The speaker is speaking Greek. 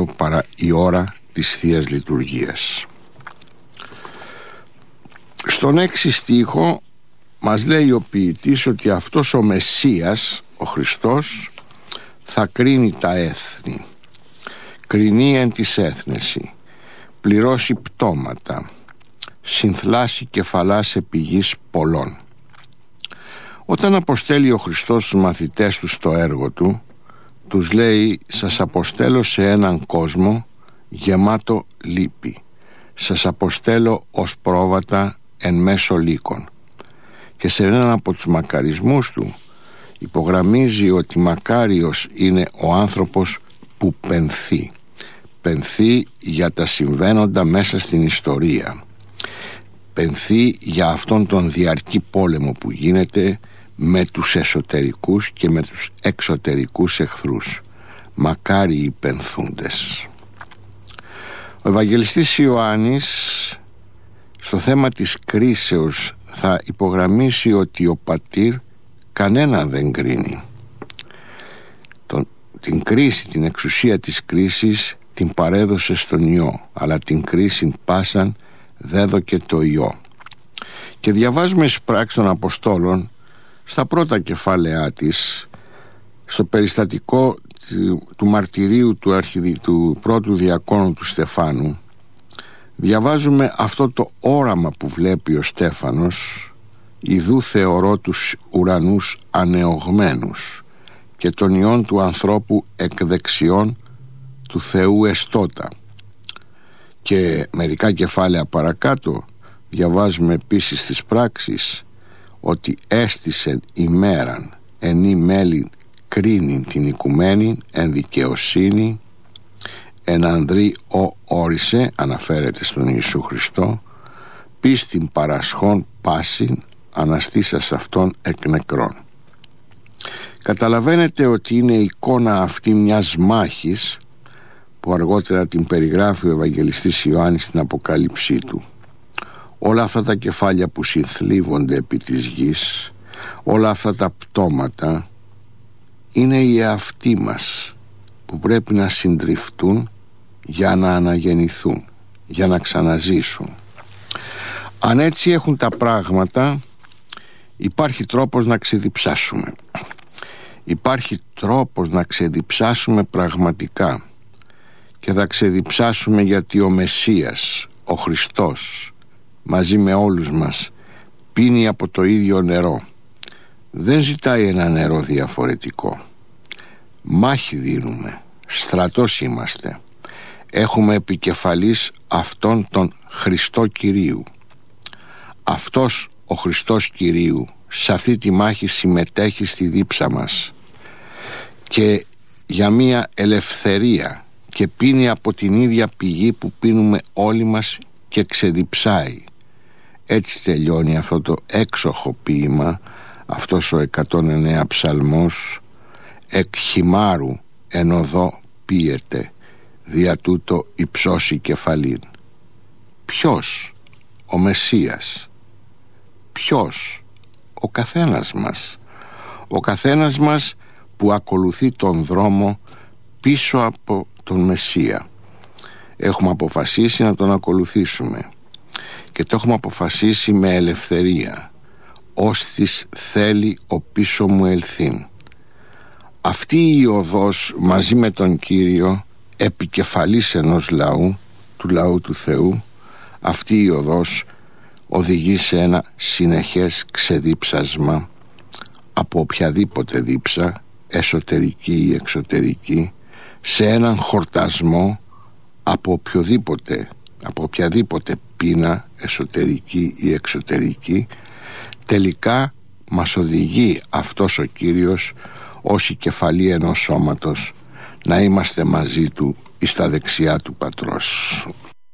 άλλο παρά η ώρα της Θείας Λειτουργίας. Στον 6 στίχο μας λέει ο ποιητής ότι αυτός ο Μεσσίας, ο Χριστός, θα κρίνει τα έθνη, κρινεί εν της έθνεση, πληρώσει πτώματα, συνθλάσει κεφαλάς επί γης πολλών. Όταν αποστέλει ο Χριστός τους μαθητές του στο έργο του, τους λέει: σας αποστέλω σε έναν κόσμο γεμάτο λύπη, σας αποστέλω ως πρόβατα εν μέσω λύκων. Και σε έναν από τους μακαρισμούς του υπογραμμίζει ότι μακάριος είναι ο άνθρωπος που πενθεί. Πενθεί για τα συμβαίνοντα μέσα στην ιστορία. Πενθεί για αυτόν τον διαρκή πόλεμο που γίνεται με τους εσωτερικούς και με τους εξωτερικούς εχθρούς. Μακάρι οι πενθούντες. Ο Ευαγγελιστής Ιωάννης στο θέμα της κρίσεως θα υπογραμμίσει ότι ο Πατήρ κανέναν δεν κρίνει. Την κρίση, την εξουσία της κρίσης την παρέδωσε στον Υιό, αλλά την κρίση πάσαν δέδωκε το Υιό. Και διαβάζουμε στις πράξεις των Αποστόλων, στα πρώτα κεφάλαιά της, στο περιστατικό του μαρτυρίου του πρώτου διακόνου του Στεφάνου, διαβάζουμε αυτό το όραμα που βλέπει ο Στέφανος: «Ιδού θεωρώ τους ουρανούς ανεωγμένους και τον Υιόν του ανθρώπου εκ δεξιών του Θεού εστώτα». Και μερικά κεφάλαια παρακάτω διαβάζουμε επίσης στις πράξεις ότι έστησεν ημέραν ενή μέλη κρίνην την οικουμένη εν δικαιοσύνη, εν ανδρή ο όρισε, αναφέρεται στον Ιησού Χριστό, πίστην παρασχών πάσιν αναστήσας αυτόν εκ νεκρών. Καταλαβαίνετε ότι είναι η εικόνα αυτή μιας μάχης που αργότερα την περιγράφει ο Ευαγγελιστής Ιωάννης στην Αποκάλυψή του. Όλα αυτά τα κεφάλια που συνθλίβονται επί της γης, όλα αυτά τα πτώματα, είναι οι εαυτοί μας που πρέπει να συντριφτούν για να αναγεννηθούν, για να ξαναζήσουν. Αν έτσι έχουν τα πράγματα, υπάρχει τρόπος να ξεδιψάσουμε. Υπάρχει τρόπος να ξεδιψάσουμε πραγματικά. Και θα ξεδιψάσουμε γιατί ο Μεσσίας, ο Χριστός, μαζί με όλους μας, πίνει από το ίδιο νερό. Δεν ζητάει ένα νερό διαφορετικό. Μάχη δίνουμε, στρατός είμαστε. Έχουμε επικεφαλής αυτόν τον Χριστό Κυρίου. Αυτός ο Χριστός Κυρίου σε αυτή τη μάχη συμμετέχει στη δίψα μας και για μια ελευθερία, και πίνει από την ίδια πηγή που πίνουμε όλοι μας και ξεδιψάει. Έτσι τελειώνει αυτό το έξοχο ποίημα, αυτός ο 109 ψαλμός: «Εκ χυμάρου εν οδό πίεται, δια τούτο υψώσει κεφαλήν». Ποιος? Ο Μεσσίας. Ποιος? Ο καθένας μας. Ο καθένας μας που ακολουθεί τον δρόμο πίσω από τον Μεσσία. Έχουμε αποφασίσει να τον ακολουθήσουμε και το έχουμε αποφασίσει με ελευθερία. «Όστις θέλει ο πίσω μου ελθύν». Αυτή η οδός μαζί με τον Κύριο, επικεφαλής ενός λαού, του λαού του Θεού, αυτή η οδός οδηγεί σε ένα συνεχές ξεδίψασμα από οποιαδήποτε δίψα, εσωτερική ή εξωτερική, σε έναν χορτασμό από οποιαδήποτε πείνα, εσωτερική ή εξωτερική. Τελικά μας οδηγεί αυτός ο Κύριος ως η κεφαλή ενός σώματος να είμαστε μαζί του εις τα δεξιά του Πατρός.